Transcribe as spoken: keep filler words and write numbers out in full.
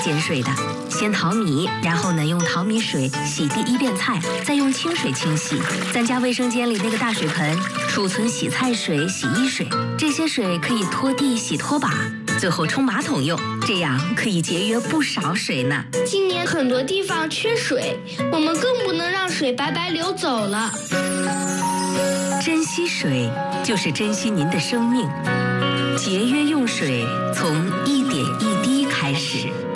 减水的。先淘米，然后呢用淘米水洗第一遍菜，再用清水清洗。咱家卫生间里那个大水盆储存洗菜水、洗衣水，这些水可以拖地、洗拖把，最后冲马桶用，这样可以节约不少水呢。 今年很多地方缺水，我们更不能让水白白流走了。 珍惜水，就是珍惜您的生命。节约用水，从一点一滴开始。